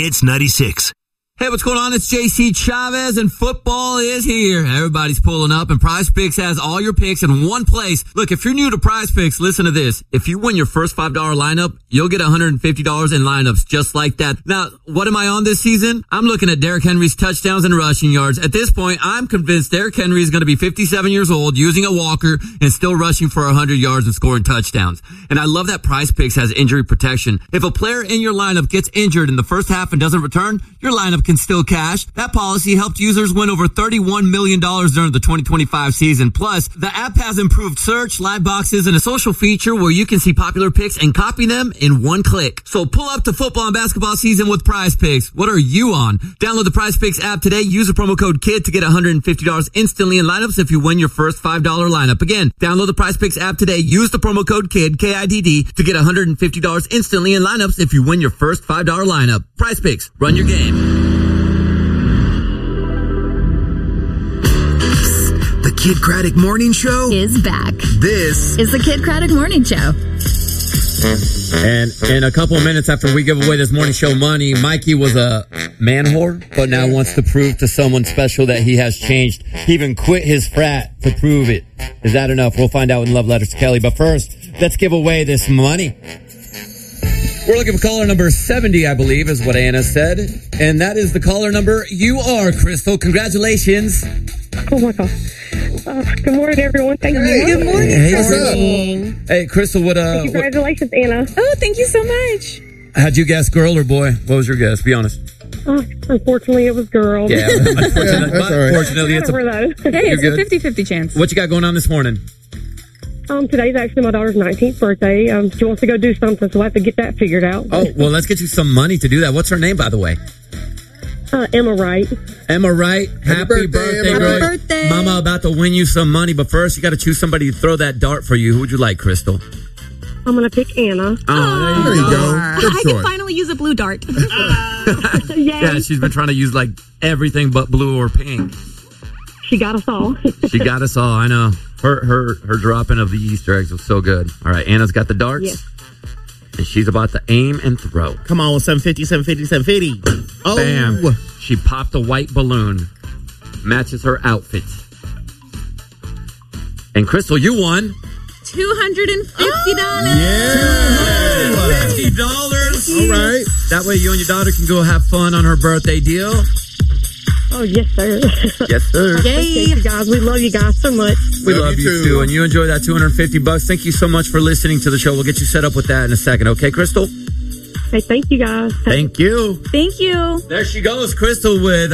Hits 96. Hey, what's going on? It's JC Chavez, and football is here. Everybody's pulling up, and Prize Picks has all your picks in one place. Look, if you're new to Prize Picks, listen to this. If you win your first $5 lineup, you'll get $150 in lineups just like that. Now, what am I on this season? I'm looking at Derrick Henry's touchdowns and rushing yards. At this point, I'm convinced Derrick Henry is going to be 57 years old, using a walker, and still rushing for 100 yards and scoring touchdowns. And I love that Prize Picks has injury protection. If a player in your lineup gets injured in the first half and doesn't return, your lineup can still cash. That policy helped users win over $31 million during the 2025 season. Plus, the app has improved search, live boxes, and a social feature where you can see popular picks and copy them in one click. So pull up to football and basketball season with Prize Picks. What are you on? Download the Prize Picks app today. Use the promo code KID to get $150 instantly in lineups if you win your first $5 lineup. Again, download the Prize Picks app today. Use the promo code KID, K-I-D-D, to get $150 instantly in lineups if you win your first $5 lineup. Prize Picks. Run your game. The Kid Craddock Morning Show is back. This is the Kid Craddock Morning Show. And in a couple of minutes after we give away this morning show money, Mikey was a man whore, but now wants to prove to someone special that he has changed. He even quit his frat to prove it. Is that enough? We'll find out in Love Letters to Kelly. But first, let's give away this money. We're looking for caller number 70, I believe, is what Anna said. And that is the caller number you are, Crystal. Congratulations. Oh, my God. Good morning, everyone. Thank you. Good morning. Hey, Crystal. Hey, Crystal, Congratulations, Anna. Oh, thank you so much. How'd you guess, girl or boy? What was your guess? Be honest. Unfortunately, it was girl. Yeah, unfortunately, it's a... Hey, it's a 50-50 chance. What you got going on this morning? Today's actually my daughter's 19th birthday. She wants to go do something, so I have to get that figured out. Oh, well, let's get you some money to do that. What's her name, by the way? Emma Wright. Emma Wright, happy birthday, girl. Happy birthday. Mama about to win you some money, but first you got to choose somebody to throw that dart for you. Who would you like, Crystal? I'm going to pick Anna. Oh, there you go. I can finally use a blue dart. Yeah, she's been trying to use like everything but blue or pink. She got us all. She got us all, I know. Her dropping of the Easter eggs was so good. All right, Anna's got the darts. Yes. And she's about to aim and throw. Come on, 750, 750, 750. Oh. Bam. She popped a white balloon. Matches her outfit. And Crystal, you won. $250. Yeah. $250. All right. That way you and your daughter can go have fun on her birthday deal. Oh, yes, sir. Yes, sir. Appreciate you guys. We love you guys so much. We love you too. And you enjoy that $250. Thank you so much for listening to the show. We'll get you set up with that in a second. Okay, Crystal? Hey, thank you, guys. Thank you. Thank you. There she goes, Crystal, with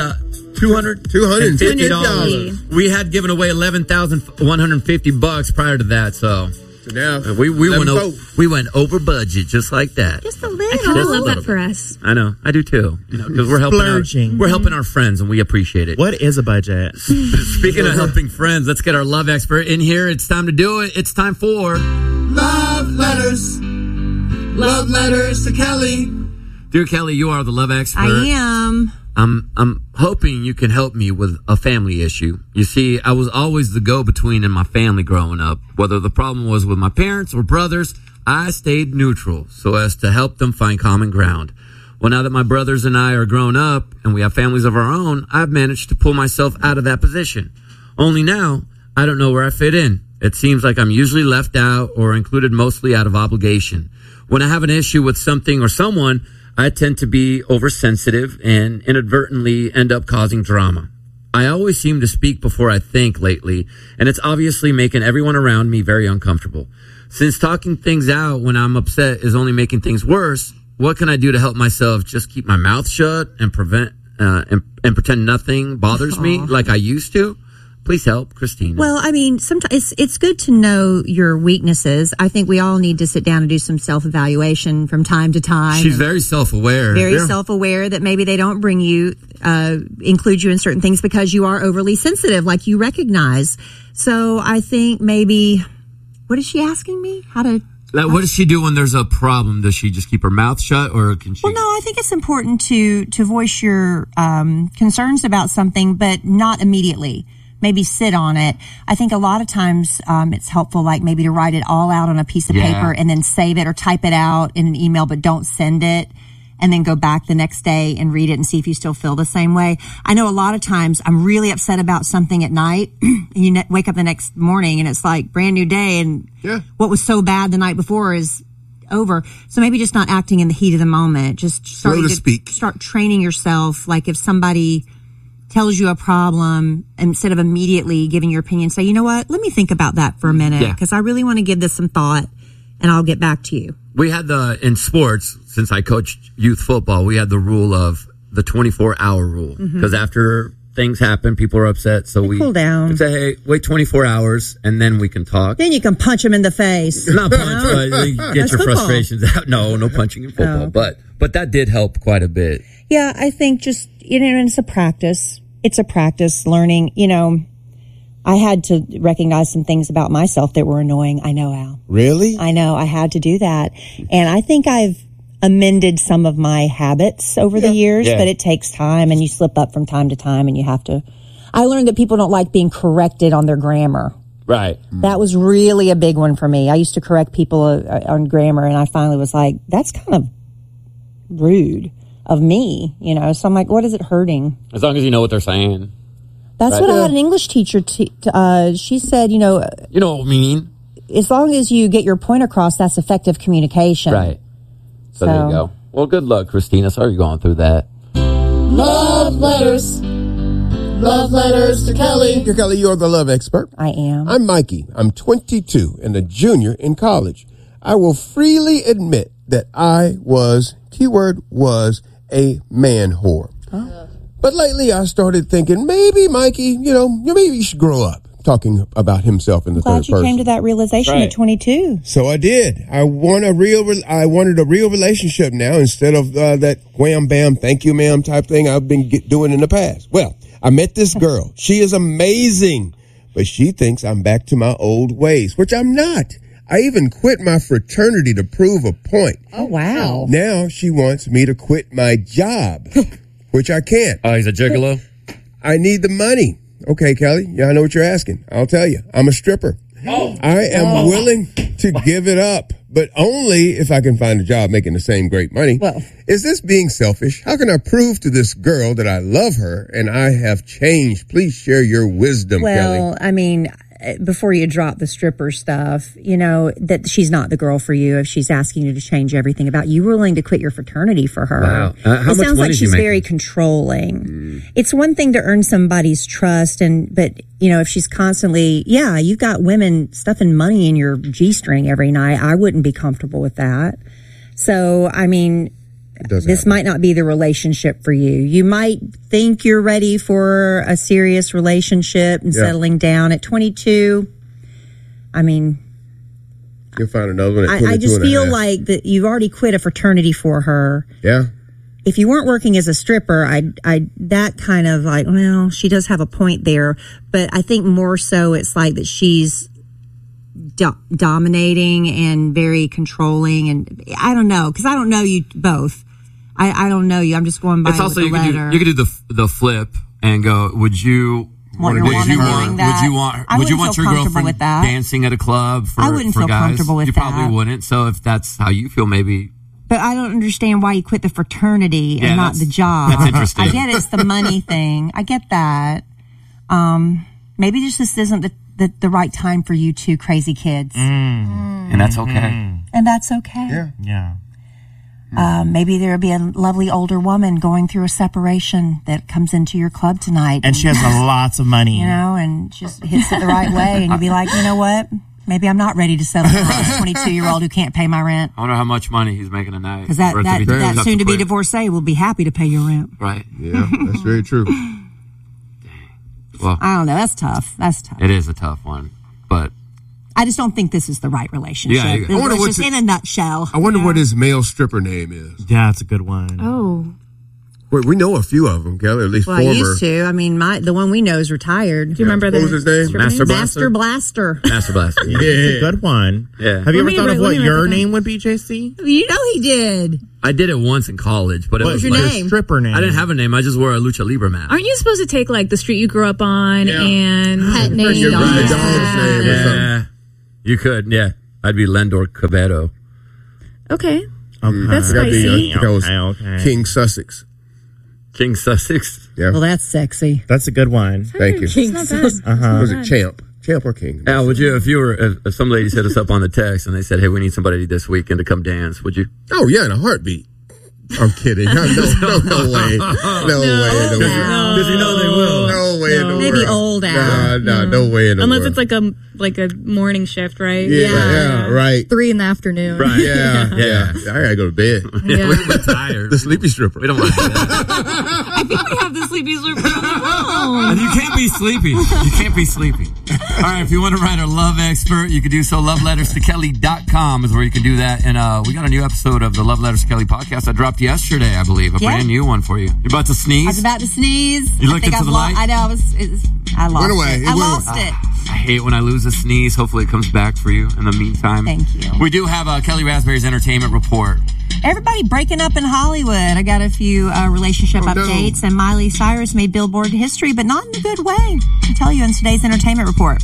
$250. We had given away $11,150 prior to that, so now we went over budget just like that. Just a little. I kind of love that for us. I know, I do too. Because we're helping our friends, and we appreciate it. What is a budget? Speaking of helping friends, let's get our love expert in here. It's time to do it. It's time for Love Letters. Love Letters to Kelly. Dear Kelly, you are the love expert. I am. I'm hoping you can help me with a family issue. You see, I was always the go-between in my family growing up. Whether the problem was with my parents or brothers, I stayed neutral so as to help them find common ground. Well, now that my brothers and I are grown up and we have families of our own, I've managed to pull myself out of that position. Only now, I don't know where I fit in. It seems like I'm usually left out or included mostly out of obligation. When I have an issue with something or someone, I tend to be oversensitive and inadvertently end up causing drama. I always seem to speak before I think lately, and it's obviously making everyone around me very uncomfortable. Since talking things out when I'm upset is only making things worse, what can I do to help myself just keep my mouth shut and pretend nothing bothers me like I used to? Please help, Christina. Well, I mean, sometimes it's good to know your weaknesses. I think we all need to sit down and do some self-evaluation from time to time. She's very self-aware. Very self-aware that maybe they don't include you in certain things because you are overly sensitive, like you recognize. So I think maybe, what is she asking me? What does she do when there's a problem? Does she just keep her mouth shut, or can she? Well, no, I think it's important to voice your concerns about something, but not immediately. Maybe sit on it. I think a lot of times it's helpful, like maybe to write it all out on a piece of paper and then save it or type it out in an email, but don't send it. and then go back the next day and read it and see if you still feel the same way. I know a lot of times I'm really upset about something at night and you wake up the next morning and it's like brand new day and what was so bad the night before is over. So maybe just not acting in the heat of the moment, just starting to start training yourself. Like if somebody tells you a problem, instead of immediately giving your opinion, say, you know what, let me think about that for a minute because I really want to give this some thought and I'll get back to you. We had in sports, since I coached youth football, we had the rule of the 24-hour rule. Because after things happen, people are upset. So we cool down. We'd say, hey, wait 24 hours and then we can talk. Then you can punch them in the face. Not punch, but you get your frustrations out. No punching in football. But that did help quite a bit. Yeah, I think just, it's a practice. It's a practice learning. I had to recognize some things about myself that were annoying. I know, Al. Really? I know. I had to do that. And I think I've amended some of my habits over the years, but it takes time and you slip up from time to time and you have to. I learned that people don't like being corrected on their grammar. Right. That was really a big one for me. I used to correct people on grammar and I finally was like, that's kind of rude of me, So I'm like, what is it hurting? As long as you know what they're saying. That's what I had an English teacher. She said, you know what I mean. As long as you get your point across, that's effective communication. Right. So there you go. Well, good luck, Christina. Sorry you're going through that. Love letters. Love letters to Kelly. Dear Kelly, you're the love expert. I am. I'm Mikey. I'm 22 and a junior in college. I will freely admit that I was, keyword was, a man whore. Oh. But lately I started thinking, maybe Mikey, maybe you should grow up. Talking about himself in the third person. Glad you came to that realization at 22. So I did. I wanted a real relationship now instead of that wham bam, thank you ma'am type thing I've been doing in the past. Well, I met this girl. She is amazing, but she thinks I'm back to my old ways, which I'm not. I even quit my fraternity to prove a point. Oh, wow. Now she wants me to quit my job, which I can't. Oh, he's a gigolo? I need the money. Okay, Kelly, I know what you're asking. I'll tell you. I'm a stripper. I am willing to give it up, but only if I can find a job making the same great money. Well, is this being selfish? How can I prove to this girl that I love her and I have changed? Please share your wisdom, Kelly. Well, I mean, before you drop the stripper stuff, that she's not the girl for you if she's asking you to change everything about you. You were willing to quit your fraternity for her. Wow. How it much sounds money like she's very controlling. It's one thing to earn somebody's trust, but if she's constantly, you've got women stuffing money in your G-string every night. I wouldn't be comfortable with that. So, I mean, this might not be the relationship for you. You might think you're ready for a serious relationship and settling down at 22. I mean, you'll find another one at 22. I just feel like that you've already quit a fraternity for her. Yeah. If you weren't working as a stripper, that kind of like, well, she does have a point there, but I think more so it's like that she's dominating and very controlling, and I don't know, because I don't know you both. I don't know you. I'm just going by it's also, with the letter. You could do the flip and go, would you want your girlfriend dancing at a club for guys? I wouldn't feel comfortable with that. You probably wouldn't. So if that's how you feel, maybe. But I don't understand why you quit the fraternity and not the job. That's interesting. I get it's the money thing. I get that. Maybe this isn't the right time for you two crazy kids. And that's okay. And that's okay. Yeah. Maybe there'll be a lovely older woman going through a separation that comes into your club tonight. And she has lots of money. And just hits it the right way. And you'll be like, you know what? Maybe I'm not ready to settle for a 22-year-old who can't pay my rent. I wonder how much money he's making a night. Because that soon-to-be divorcee will be happy to pay your rent. Right. Yeah, that's very true. Well, I don't know. That's tough. It is a tough one. But I just don't think this is the right relationship. Yeah, I wonder just in a nutshell. I wonder what his male stripper name is. Yeah, that's a good one. Oh. Wait, we know a few of them, Kelly, at least well, former. I used to. I mean, the one we know is retired. Do you remember what was his name? Master Blaster. Blaster. Master Blaster. Yeah, it's a good one. Yeah. Have you ever thought of what your name would be, JC? You know he did. I did it once in college, but it was your like name? Stripper name. I didn't have a name. I just wore a Lucha Libre mask. Aren't you supposed to take like the street you grew up on and pet name? Your dog's name or something. Yeah. You could, yeah. I'd be Lendor Cabedo. Okay. Okay. That's spicy. That was Okay. King Sussex. King Sussex. Yeah. Well, that's sexy. That's a good one. Thank you. It's not bad. Was it Champ? Champ or King? Al, would you, if some ladies hit us up on the text and they said, hey, we need somebody this weekend to come dance, would you? Oh, yeah, in a heartbeat. I'm kidding. No way. No way. Because you know they will. No way in the Maybe world. old Al. No way in the Unless world. it's like a morning shift, right? Yeah, right. 3 in the afternoon. Right. Yeah. I gotta go to bed. Yeah. We're tired. The sleepy stripper. We don't want to do that. I think we have the sleepy slurper on the phone. And you can't be sleepy. You can't be sleepy. All right, if you want to write a love expert, you can do so. LoveLettersToKelly.com is where you can do that. And we got a new episode of the Love Letters to Kelly podcast. I dropped yesterday, I believe. A brand new one for you. You're about to sneeze? I was about to sneeze. You looked into the light? I know. I lost Went away. it. I lost it. I hate when I lose a sneeze. Hopefully it comes back for you in the meantime. Thank you. We do have Kelly Raspberry's entertainment report. Everybody breaking up in Hollywood. I got a few relationship updates, and Miley Cyrus made Billboard history, but not in a good way. I'll tell you in today's entertainment report.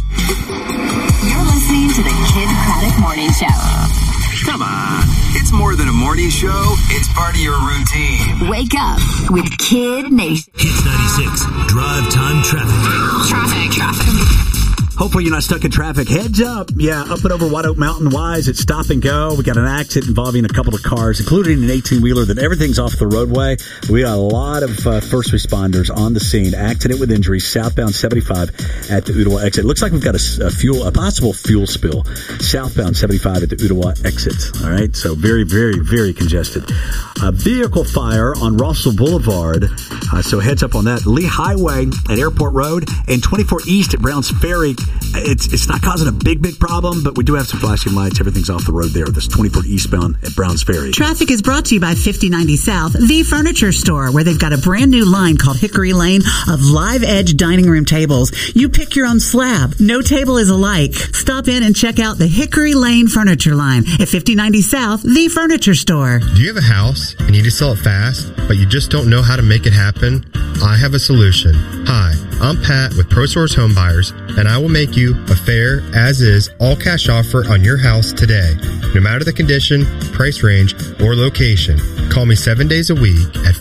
You're listening to the Kid Craddock Morning Show. Come on. It's more than a morning show. It's part of your routine. Wake up with Kid Nation. Hits 96. Drive time traffic. Traffic. Hopefully you're not stuck in traffic. Heads up. Yeah, up and over White Oak Mountain Wise, it's stop and go. We got an accident involving a couple of cars, including an 18-wheeler, that everything's off the roadway. We got a lot of first responders on the scene. Accident with injuries, southbound 75 at the Ottawa exit. Looks like we've got a possible fuel spill southbound 75 at the Ottawa exit. All right, so very, very, very congested. A vehicle fire on Russell Boulevard, so heads up on that. Lee Highway at Airport Road and 24 East at Browns Ferry. It's not causing a big problem, but we do have some flashing lights. Everything's off the road there. This 24 eastbound at Browns Ferry. Traffic is brought to you by 5090 South, the furniture store, where they've got a brand new line called Hickory Lane of live edge dining room tables. You pick your own slab. No table is alike. Stop in and check out the Hickory Lane furniture line at 5090 South, the furniture store. Do you have a house and you need to sell it fast, but you just don't know how to make it happen? I have a solution. Hi, I'm Pat with ProSource Home Buyers, and I will make you a fair, as-is, all-cash offer on your house today. No matter the condition, price range, or location, call me 7 days a week at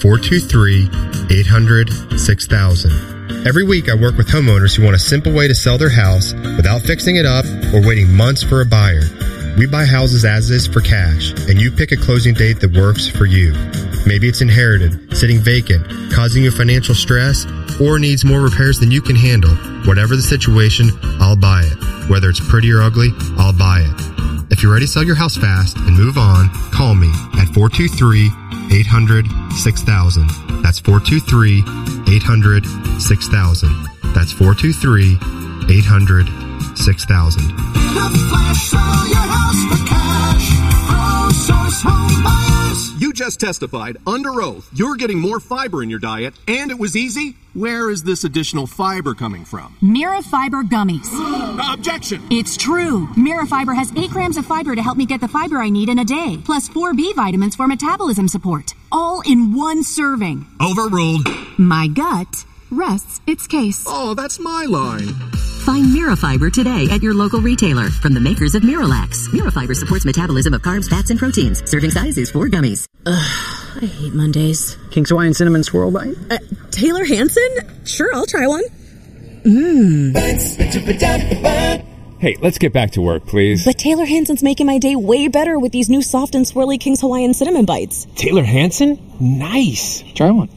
423-800-6000. Every week I work with homeowners who want a simple way to sell their house without fixing it up or waiting months for a buyer. We buy houses as is for cash, and you pick a closing date that works for you. Maybe it's inherited, sitting vacant, causing you financial stress, or needs more repairs than you can handle. Whatever the situation, I'll buy it. Whether it's pretty or ugly, I'll buy it. If you're ready to sell your house fast and move on, call me at 423-800-6000. That's 423-800-6000. That's 423-800-6000. You just testified under oath you're getting more fiber in your diet, and it was easy. Where is this additional fiber coming from? Mirafiber gummies. Objection! It's true. Mirafiber has 8 grams of fiber to help me get the fiber I need in a day, plus 4 B vitamins for metabolism support. All in one serving. Overruled. My gut rests its case. Oh, that's my line. Find Mirafiber today at your local retailer from the makers of Miralax. Mirafiber supports metabolism of carbs, fats, and proteins. Serving size is 4 gummies. I hate Mondays. King's Hawaiian Cinnamon Swirl Bite? Taylor Hanson? Sure, I'll try one. Hey, let's get back to work, please. But Taylor Hanson's making my day way better with these new soft and swirly King's Hawaiian Cinnamon Bites. Taylor Hanson? Nice. Try one.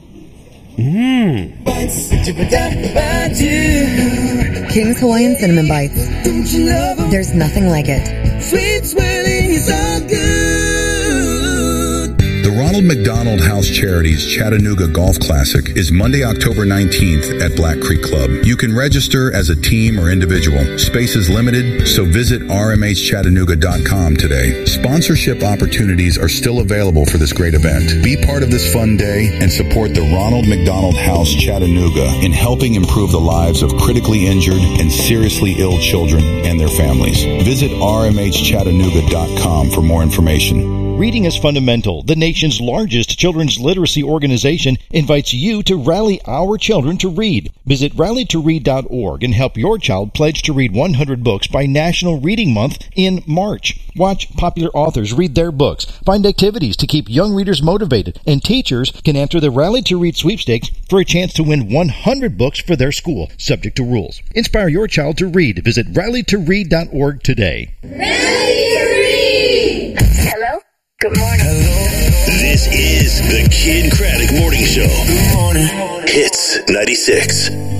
King's Hawaiian Cinnamon Bites. There's nothing like it. Sweet swirling is all good. The Ronald McDonald House Charities Chattanooga Golf Classic is Monday, October 19th at Black Creek Club. You can register as a team or individual. Space is limited, so visit rmhchattanooga.com today. Sponsorship opportunities are still available for this great event. Be part of this fun day and support the Ronald McDonald House Chattanooga in helping improve the lives of critically injured and seriously ill children and their families. Visit rmhchattanooga.com for more information. Reading is Fundamental, the nation's largest children's literacy organization, invites you to rally our children to read. Visit rallytoread.org and help your child pledge to read 100 books by National Reading Month in March. Watch popular authors read their books, find activities to keep young readers motivated, and teachers can enter the Rally to Read sweepstakes for a chance to win 100 books for their school, subject to rules. Inspire your child to read. Visit rallytoread.org today. Rally to read! Hello? Good morning. This is the Kid Craddock Morning Show. Good morning. Hits 96.